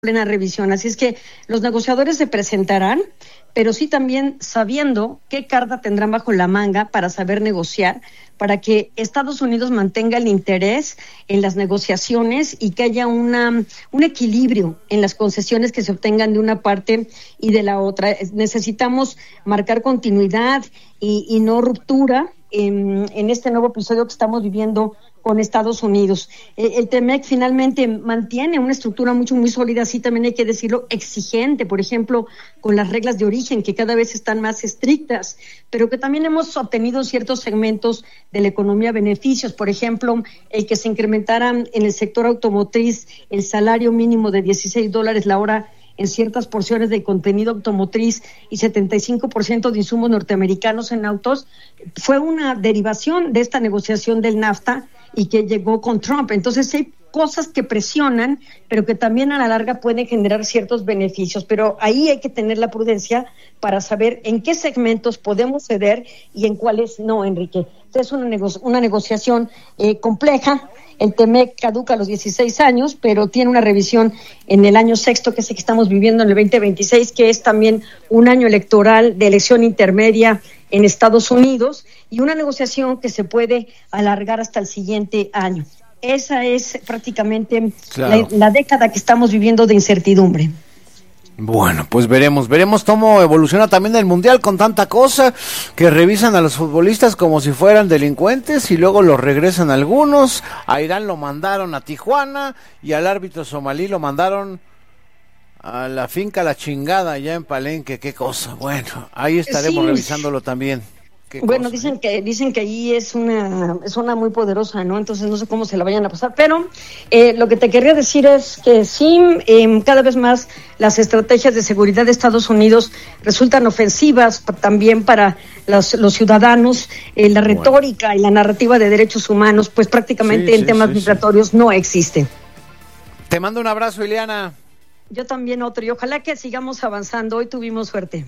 plena revisión. Así es que los negociadores se presentarán, pero sí también sabiendo qué carta tendrán bajo la manga para saber negociar, para que Estados Unidos mantenga el interés en las negociaciones y que haya un equilibrio en las concesiones que se obtengan de una parte y de la otra. Necesitamos marcar continuidad y no ruptura en este nuevo episodio que estamos viviendo con Estados Unidos. El TEMEC finalmente mantiene una estructura muy sólida, sí también hay que decirlo, exigente, por ejemplo, con las reglas de origen que cada vez están más estrictas, pero que también hemos obtenido ciertos segmentos de la economía beneficios, por ejemplo, el que se incrementara en el sector automotriz el salario mínimo de $16 la hora en ciertas porciones de contenido automotriz y 75% de insumos norteamericanos en autos, fue una derivación de esta negociación del NAFTA y que llegó con Trump. Entonces hay cosas que presionan, pero que también a la larga pueden generar ciertos beneficios. Pero ahí hay que tener la prudencia para saber en qué segmentos podemos ceder y en cuáles no, Enrique. Es una negociación compleja. El TEMEC caduca a los 16 años, pero tiene una revisión en el año sexto, que es el que estamos viviendo en el 2026, que es también un año electoral de elección intermedia en Estados Unidos, y una negociación que se puede alargar hasta el siguiente año. Esa es prácticamente la década que estamos viviendo de incertidumbre. Bueno, pues veremos cómo evoluciona también el Mundial con tanta cosa, que revisan a los futbolistas como si fueran delincuentes y luego los regresan algunos. A Irán lo mandaron a Tijuana y al árbitro somalí lo mandaron a la finca La Chingada allá en Palenque. Qué cosa. Bueno, ahí estaremos revisándolo también. Bueno, dicen que allí es una zona muy poderosa, ¿no? Entonces no sé cómo se la vayan a pasar, pero lo que te quería decir es que sí, cada vez más las estrategias de seguridad de Estados Unidos resultan ofensivas también para los ciudadanos. La retórica y la narrativa de derechos humanos, pues prácticamente en temas migratorios no existe. Te mando un abrazo, Ileana. Yo también otro, y ojalá que sigamos avanzando. Hoy tuvimos suerte.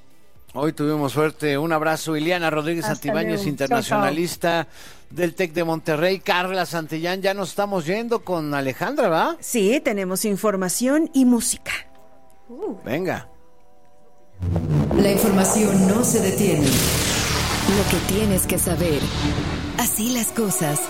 Un abrazo, Ileana Rodríguez Santibáñez, internacionalista del TEC de Monterrey. Carla Santillán, ya nos estamos yendo con Alejandra, ¿va? Sí, tenemos información y música. Venga. La información no se detiene. Lo que tienes que saber. Así las cosas.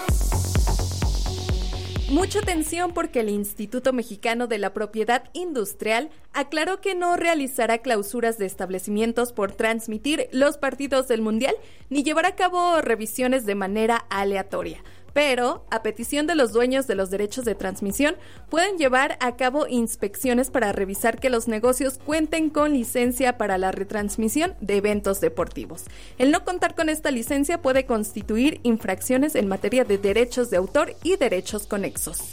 Mucha atención porque el Instituto Mexicano de la Propiedad Industrial aclaró que no realizará clausuras de establecimientos por transmitir los partidos del Mundial ni llevar a cabo revisiones de manera aleatoria. Pero, a petición de los dueños de los derechos de transmisión, pueden llevar a cabo inspecciones para revisar que los negocios cuenten con licencia para la retransmisión de eventos deportivos. El no contar con esta licencia puede constituir infracciones en materia de derechos de autor y derechos conexos.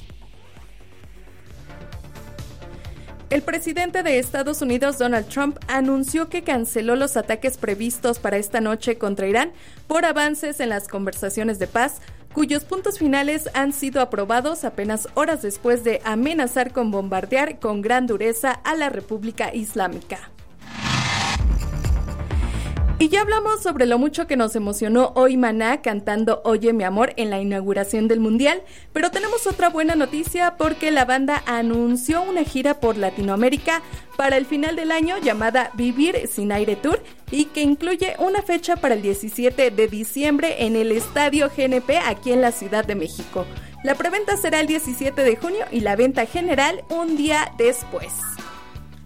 El presidente de Estados Unidos, Donald Trump, anunció que canceló los ataques previstos para esta noche contra Irán por avances en las conversaciones de paz, cuyos puntos finales han sido aprobados apenas horas después de amenazar con bombardear con gran dureza a la República Islámica. Y ya hablamos sobre lo mucho que nos emocionó hoy Maná cantando Oye mi amor en la inauguración del Mundial, pero tenemos otra buena noticia porque la banda anunció una gira por Latinoamérica para el final del año llamada Vivir Sin Aire Tour y que incluye una fecha para el 17 de diciembre en el Estadio GNP aquí en la Ciudad de México. La preventa será el 17 de junio y la venta general un día después.